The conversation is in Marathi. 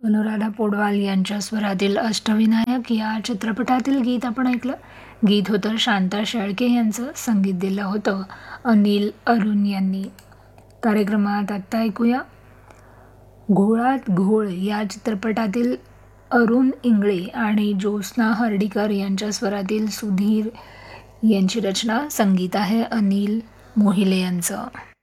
अनुराधा पौडवाल यांच्या स्वरातील अष्टविनायक या चित्रपटातील गीत आपण ऐकलं. गीत होतं शांता शेळके यांचं, संगीत दिलं होतं अनिल अरुण यांनी. कार्यक्रमात आत्ता ऐकूया घोळात घोळ या चित्रपटातील अरुण इंगळे आणि ज्योत्स्ना हर्डीकर यांच्या स्वरातील सुधीर यांची रचना. संगीत आहे अनिल मोहिले यांचं.